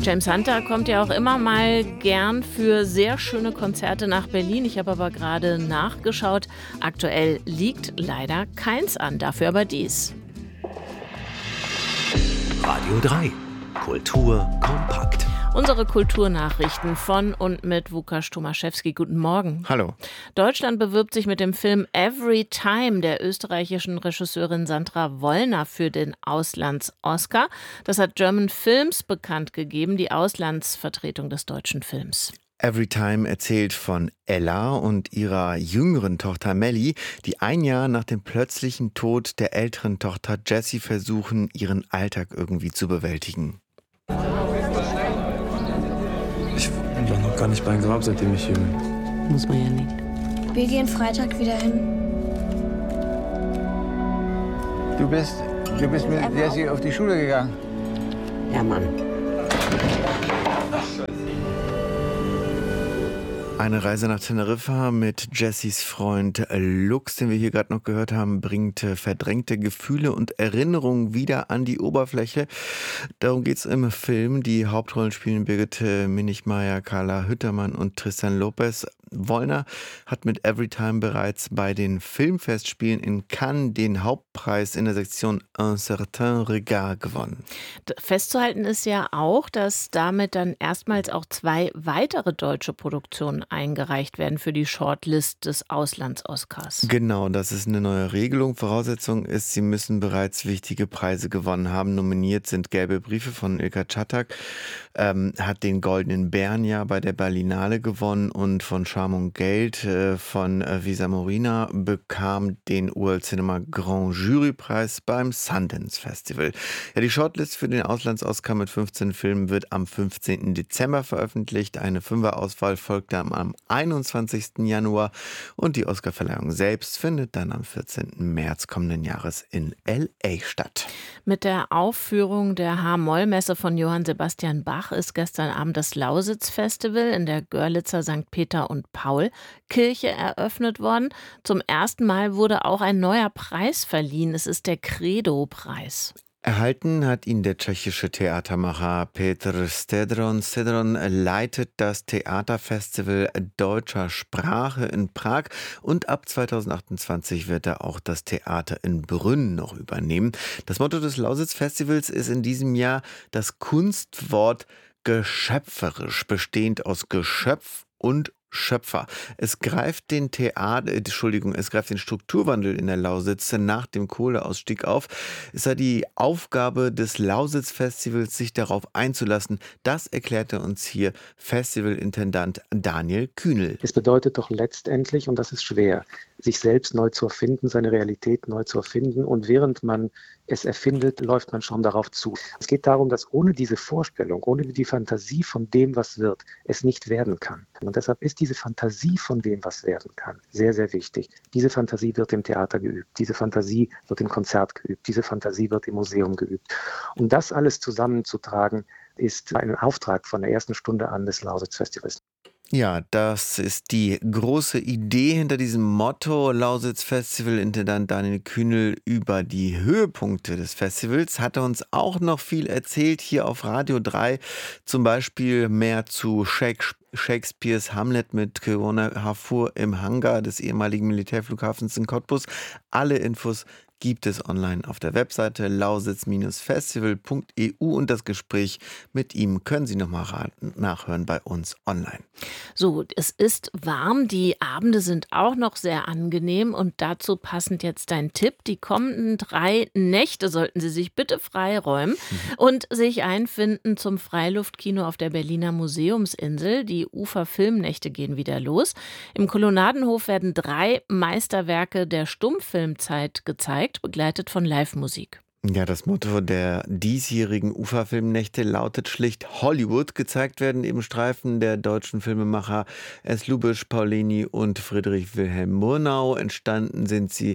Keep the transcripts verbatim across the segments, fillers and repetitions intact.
James Hunter kommt ja auch immer mal gern für sehr schöne Konzerte nach Berlin. Ich habe aber gerade nachgeschaut. Aktuell liegt leider keins an, dafür aber dies. Radio drei. Kultur kompakt. Unsere Kulturnachrichten von und mit Łukasz Tomaszewski. Guten Morgen. Hallo. Deutschland bewirbt sich mit dem Film Every Time der österreichischen Regisseurin Sandra Wollner für den Auslands-Oscar. Das hat German Films bekannt gegeben, die Auslandsvertretung des deutschen Films. Every Time erzählt von Ella und ihrer jüngeren Tochter Melly, die ein Jahr nach dem plötzlichen Tod der älteren Tochter Jessie versuchen, ihren Alltag irgendwie zu bewältigen. Ich war noch gar nicht beim Grab, seitdem ich hier bin. Muss man ja nicht. Wir gehen Freitag wieder hin. Du bist, du bist mit Jessie auf die Schule gegangen? Ja, Mann. Eine Reise nach Teneriffa mit Jessies Freund Lux, den wir hier gerade noch gehört haben, bringt verdrängte Gefühle und Erinnerungen wieder an die Oberfläche. Darum geht es im Film. Die Hauptrollen spielen Birgit Minichmayr, Carla Hüttermann und Tristan Lopez. Wollner hat mit Everytime bereits bei den Filmfestspielen in Cannes den Hauptpreis in der Sektion Un certain regard gewonnen. Festzuhalten ist ja auch, dass damit dann erstmals auch zwei weitere deutsche Produktionen eingereicht werden für die Shortlist des Auslands-Oscars. Genau, das ist eine neue Regelung. Voraussetzung ist, sie müssen bereits wichtige Preise gewonnen haben. Nominiert sind Gelbe Briefe von Ilka Czatak, ähm, hat den Goldenen Bären ja bei der Berlinale gewonnen und von Scham und Geld äh, von äh, Visa Morina bekam den World Cinema Grand Jury Preis beim Sundance Festival. Ja, die Shortlist für den Auslands-Oscar mit fünfzehn Filmen wird am fünfzehnten Dezember veröffentlicht. Eine Fünferauswahl folgt dann am einundzwanzigsten Januar und die Oscarverleihung selbst findet dann am vierzehnten März kommenden Jahres in L A statt. Mit der Aufführung der H-Moll-Messe von Johann Sebastian Bach ist gestern Abend das Lausitz-Festival in der Görlitzer Sankt Peter und Paul Kirche eröffnet worden. Zum ersten Mal wurde auch ein neuer Preis verliehen. Es ist der Credo-Preis. Erhalten hat ihn der tschechische Theatermacher Petr Stedron. Stedron leitet das Theaterfestival deutscher Sprache in Prag und ab zweitausendachtundzwanzig wird er auch das Theater in Brünn noch übernehmen. Das Motto des Lausitz-Festivals ist in diesem Jahr das Kunstwort geschöpferisch, bestehend aus Geschöpf und Schöpfer. Es greift den Theater, Entschuldigung, es greift den Strukturwandel in der Lausitz nach dem Kohleausstieg auf. Es sei die Aufgabe des Lausitz-Festivals, sich darauf einzulassen. Das erklärte uns hier Festivalintendant Daniel Kühnel. Es bedeutet doch letztendlich, und das ist schwer, sich selbst neu zu erfinden, seine Realität neu zu erfinden. Und während man es erfindet, läuft man schon darauf zu. Es geht darum, dass ohne diese Vorstellung, ohne die Fantasie von dem, was wird, es nicht werden kann. Und deshalb ist diese Fantasie von dem, was werden kann, sehr, sehr wichtig. Diese Fantasie wird im Theater geübt, diese Fantasie wird im Konzert geübt, diese Fantasie wird im Museum geübt. Und das alles zusammenzutragen, ist ein Auftrag von der ersten Stunde an des Lausitz-Festivals. Ja, das ist die große Idee hinter diesem Motto. Lausitz-Festival-Intendant Daniel Kühnel über die Höhepunkte des Festivals hat er uns auch noch viel erzählt hier auf Radio drei. Zum Beispiel mehr zu Shakespeares Hamlet mit Corona Harfur im Hangar des ehemaligen Militärflughafens in Cottbus. Alle Infos gibt es online auf der Webseite lausitz festival punkt e u und das Gespräch mit ihm können Sie nochmal nachhören bei uns online. So, es ist warm, die Abende sind auch noch sehr angenehm und dazu passend jetzt dein Tipp. Die kommenden drei Nächte sollten Sie sich bitte freiräumen mhm. und sich einfinden zum Freiluftkino auf der Berliner Museumsinsel. Die Ufer-Filmnächte gehen wieder los. Im Kolonnadenhof werden drei Meisterwerke der Stummfilmzeit gezeigt, begleitet von Live-Musik. Ja, das Motto der diesjährigen Uferfilmnächte lautet schlicht Hollywood. Gezeigt werden eben Streifen der deutschen Filmemacher S. Lubitsch, Paulini und Friedrich Wilhelm Murnau. Entstanden sind sie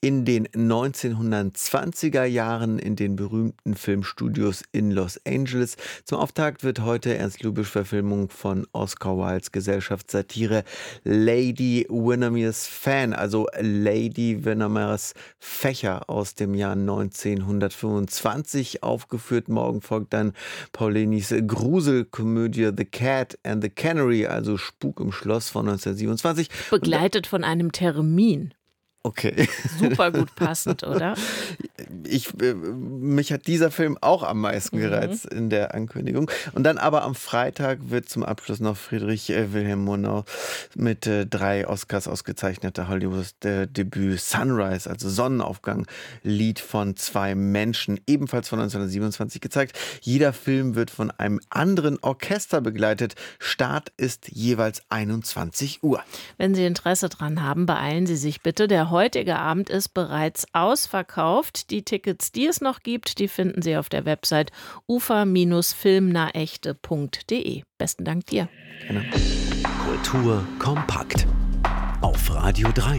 in den neunzehnhundertzwanziger Jahren in den berühmten Filmstudios in Los Angeles. Zum Auftakt wird heute Ernst Lubitsch Verfilmung von Oscar Wildes Gesellschaftssatire Lady Windermere's Fan, also Lady Windermere's Fächer aus dem Jahr neunzehnhundertfünfundzwanzig aufgeführt. Morgen folgt dann Paulinis Gruselkomödie The Cat and the Canary, also Spuk im Schloss von neunzehnhundertsiebenundzwanzig. Begleitet von einem Termin. Okay. Super gut passend, oder? Ich, äh, mich hat dieser Film auch am meisten gereizt mhm. in der Ankündigung. Und dann aber am Freitag wird zum Abschluss noch Friedrich äh, Wilhelm Murnau mit äh, drei Oscars ausgezeichneter Hollywood-Debüt Sunrise, also Sonnenaufgang, Lied von zwei Menschen, ebenfalls von neunzehnhundertsiebenundzwanzig gezeigt. Jeder Film wird von einem anderen Orchester begleitet. Start ist jeweils einundzwanzig Uhr. Wenn Sie Interesse dran haben, beeilen Sie sich bitte. Der heutige Abend ist bereits ausverkauft. Die Tickets, die es noch gibt, die finden Sie auf der Website ufer Bindestrich filmnaechte Punkt de. Besten Dank dir. Genau. Kultur kompakt auf Radio drei.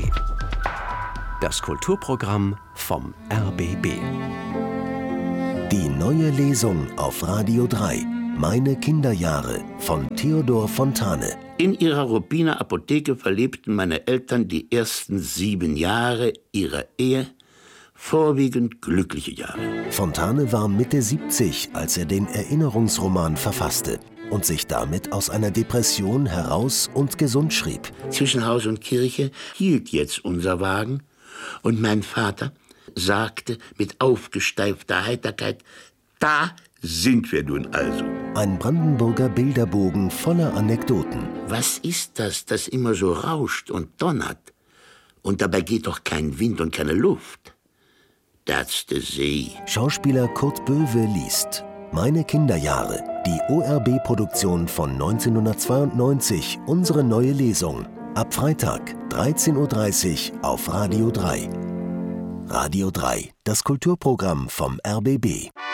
Das Kulturprogramm vom R B B. Die neue Lesung auf Radio drei. Meine Kinderjahre von Theodor Fontane. In ihrer Ruppiner Apotheke verlebten meine Eltern die ersten sieben Jahre ihrer Ehe, vorwiegend glückliche Jahre. Fontane war Mitte siebzig, als er den Erinnerungsroman verfasste und sich damit aus einer Depression heraus und gesund schrieb. Zwischen Haus und Kirche hielt jetzt unser Wagen und mein Vater sagte mit aufgesteifter Heiterkeit: Da sind wir nun also. Ein Brandenburger Bilderbogen voller Anekdoten. Was ist das, das immer so rauscht und donnert? Und dabei geht doch kein Wind und keine Luft. That's the sea. Schauspieler Kurt Böwe liest Meine Kinderjahre, die O R B-Produktion von neunzehnhundertzweiundneunzig, unsere neue Lesung. Ab Freitag, dreizehn Uhr dreißig auf Radio drei. Radio drei, das Kulturprogramm vom R B B.